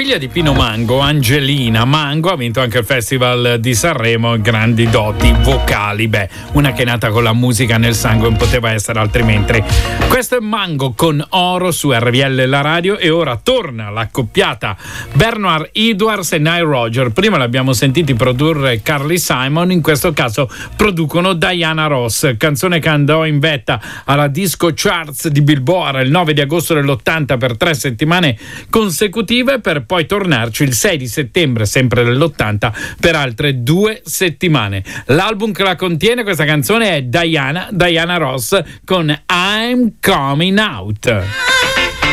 figlia di Pino Mango, Angelina Mango, ha vinto anche il Festival di Sanremo, grandi doti vocali. Beh, una che è nata con la musica nel sangue, non poteva essere altrimenti. Questo è Mango con Oro su RVL La Radio, e ora torna l'accoppiata Bernard Edwards e Nile Rodgers. Prima l'abbiamo sentiti produrre Carly Simon, in questo caso producono Diana Ross, canzone che andò in vetta alla Disco Charts di Billboard il 9 di agosto dell'80 per 3 settimane consecutive, per poi tornarci il 6 di settembre sempre dell'80 per altre 2 settimane. L'album che la contiene, questa canzone, è Diana Ross con I'm Coming Out.